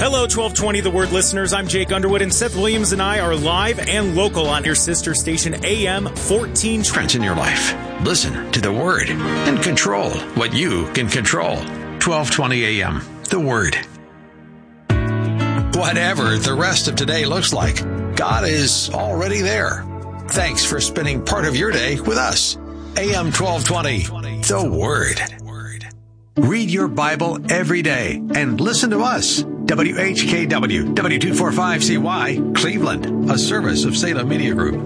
Hello, 1220 The Word listeners. I'm Jake Underwood, and Seth Williams and I are live and local on your sister station AM 14. Trends in your life. Listen to The Word and control what you can control. 1220 AM. The Word. Whatever the rest of today looks like, God is already there. Thanks for spending part of your day with us. AM 1220. The Word. Read your Bible every day and listen to us. WHKW, W245CY, Cleveland, a service of Salem Media Group.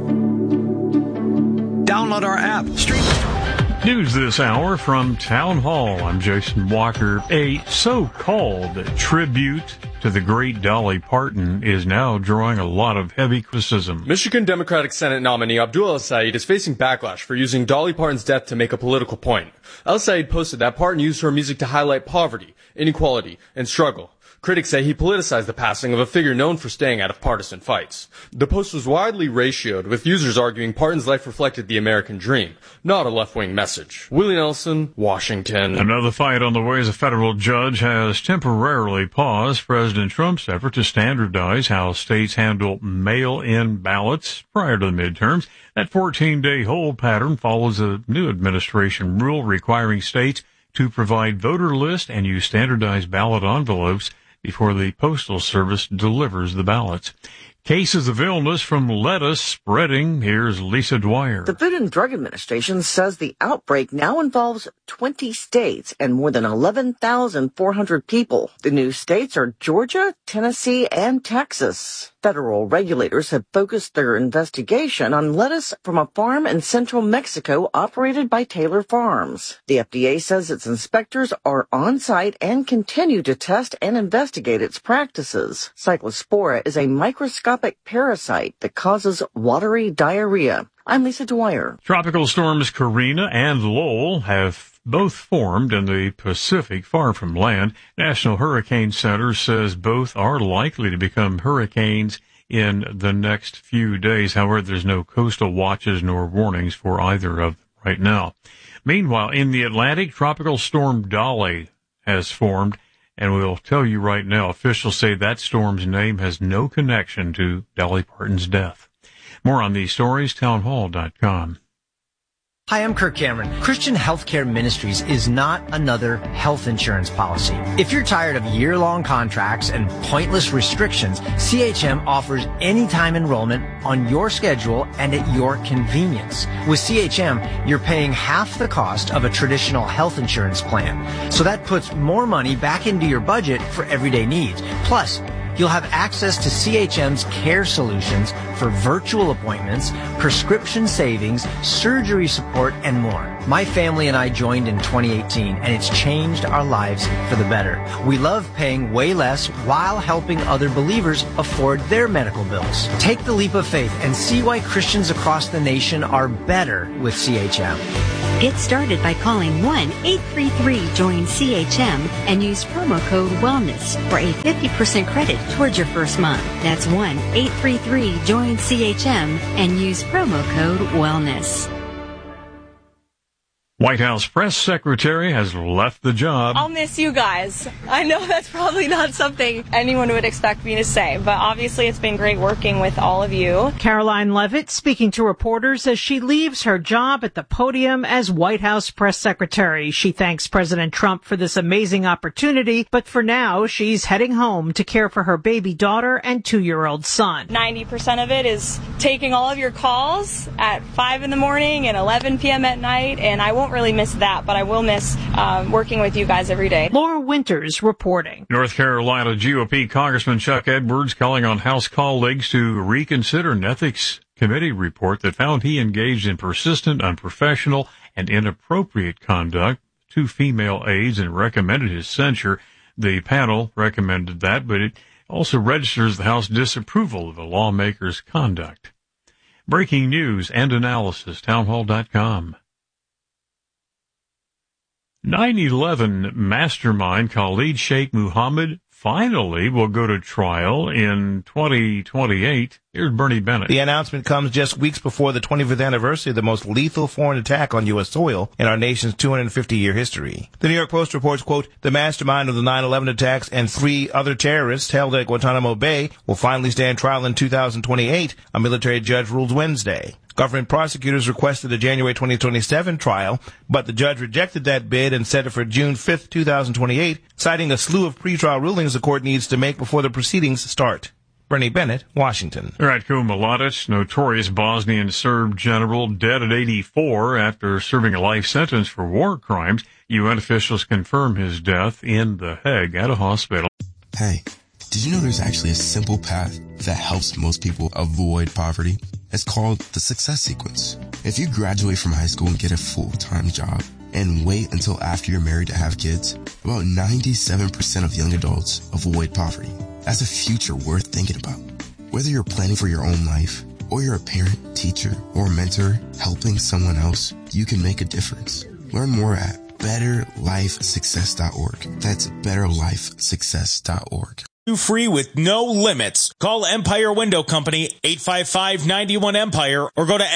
Download our app. Stream News this hour from Town Hall. I'm Jason Walker. A so-called tribute to the great Dolly Parton is now drawing a lot of heavy criticism. Michigan Democratic Senate nominee Abdul El-Sayed is facing backlash for using Dolly Parton's death to make a political point. El-Sayed posted that Parton used her music to highlight poverty, inequality, and struggle. Critics say he politicized the passing of a figure known for staying out of partisan fights. The post was widely ratioed, with users arguing Parton's life reflected the American dream, not a left-wing message. Willie Nelson, Washington. Another fight on the way as a federal judge has temporarily paused President Trump's effort to standardize how states handle mail-in ballots prior to the midterms. That 14-day hold pattern follows a new administration rule requiring states to provide voter lists and use standardized ballot envelopes before the Postal Service delivers the ballots. Cases of illness from lettuce spreading. Here's Lisa Dwyer. The Food and Drug Administration says the outbreak now involves 20 states and more than 11,400 people. The new states are Georgia, Tennessee, and Texas. Federal regulators have focused their investigation on lettuce from a farm in central Mexico operated by Taylor Farms. The FDA says its inspectors are on site and continue to test and investigate its practices. Cyclospora is a microscopic parasite that causes watery diarrhea. I'm Lisa Dwyer. Tropical storms Karina and Lowell have both formed in the Pacific far from land. National Hurricane Center says both are likely to become hurricanes in the next few days. However, there's no coastal watches nor warnings for either of them right now. Meanwhile, in the Atlantic, Tropical Storm Dolly has formed, and we'll tell you right now, officials say that storm's name has no connection to Dolly Parton's death. More on these stories, townhall.com. Hi, I'm Kirk Cameron. Christian Healthcare Ministries is not another health insurance policy. If you're tired of year-long contracts and pointless restrictions, CHM offers anytime enrollment on your schedule and at your convenience. With CHM, you're paying half the cost of a traditional health insurance plan. So that puts more money back into your budget for everyday needs. Plus, you'll have access to CHM's care solutions for virtual appointments, prescription savings, surgery support, and more. My family and I joined in 2018, and it's changed our lives for the better. We love paying way less while helping other believers afford their medical bills. Take the leap of faith and see why Christians across the nation are better with CHM. Get started by calling 1-833-JOIN-CHM and use promo code WELLNESS for a 50% credit towards your first month. That's 1-833-JOIN-CHM and use promo code WELLNESS. White House press secretary has left the job. I'll miss you guys. I know that's probably not something anyone would expect me to say, but obviously it's been great working with all of you. Caroline Leavitt speaking to reporters as she leaves her job at the podium as White House press secretary. She thanks President Trump for this amazing opportunity, but for now she's heading home to care for her baby daughter and 2-year-old son. 90% of it is taking all of your calls at 5 in the morning and 11 p.m. at night, and I won't really miss that, but I will miss working with you guys every day. Laura Winters reporting. North Carolina GOP Congressman Chuck Edwards calling on House colleagues to reconsider an ethics committee report that found he engaged in persistent, unprofessional, and inappropriate conduct. 2 female aides and recommended his censure. The panel recommended that, but it also registers the House disapproval of the lawmaker's conduct. Breaking news and analysis, townhall.com. 9/11 mastermind Khalid Sheikh Mohammed finally will go to trial in 2028. Here's Bernie Bennett. The announcement comes just weeks before the 25th anniversary of the most lethal foreign attack on U.S. soil in our nation's 250-year history. The New York Post reports, quote, the mastermind of the 9/11 attacks and 3 other terrorists held at Guantanamo Bay will finally stand trial in 2028, a military judge ruled Wednesday. Government prosecutors requested a January 2027 trial, but the judge rejected that bid and set it for June 5, 2028, citing a slew of pretrial rulings the court needs to make before the proceedings start. Bernie Bennett, Washington. Ratko Mladic, notorious Bosnian Serb general, dead at 84 after serving a life sentence for war crimes. UN officials confirm his death in The Hague at a hospital. Hey, did you know there's actually a simple path that helps most people avoid poverty? It's called the Success Sequence. If you graduate from high school and get a full-time job and wait until after you're married to have kids, about 97% of young adults avoid poverty. That's a future worth thinking about. Whether you're planning for your own life, or you're a parent, teacher, or mentor helping someone else, you can make a difference. Learn more at betterlifesuccess.org. That's betterlifesuccess.org. Free with no limits. Call Empire Window Company 855-91-EMPIRE or go to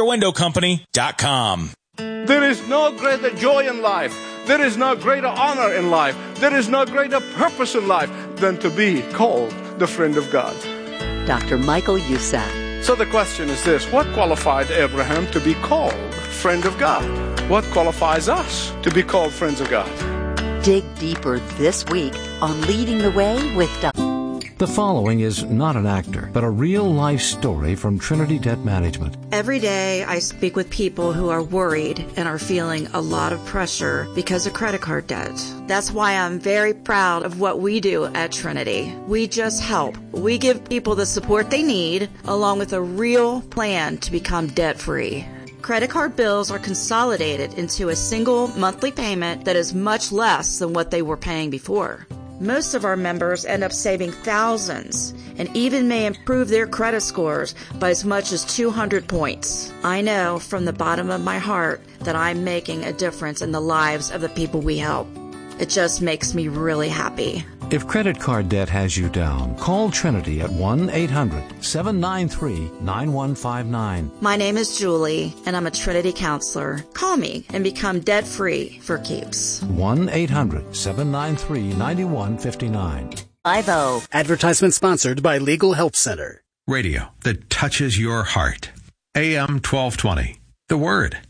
EmpireWindowCompany.com. There is no greater joy in life. There is no greater honor in life. There is no greater purpose in life than to be called the friend of God. Dr. Michael Youssef. So the question is this: what qualified Abraham to be called friend of God? What qualifies us to be called friends of God? Dig deeper this week on Leading the Way with Dr. The following is not an actor, but a real-life story from Trinity Debt Management. Every day I speak with people who are worried and are feeling a lot of pressure because of credit card debt. That's why I'm very proud of what we do at Trinity. We just help. We give people the support they need, along with a real plan to become debt-free. Credit card bills are consolidated into a single monthly payment that is much less than what they were paying before. Most of our members end up saving thousands and even may improve their credit scores by as much as 200 points. I know from the bottom of my heart that I'm making a difference in the lives of the people we help. It just makes me really happy. If credit card debt has you down, call Trinity at 1-800-793-9159. My name is Julie, and I'm a Trinity counselor. Call me and become debt-free for keeps. 1-800-793-9159. 50. Advertisement sponsored by Legal Help Center. Radio that touches your heart. AM 1220. The Word.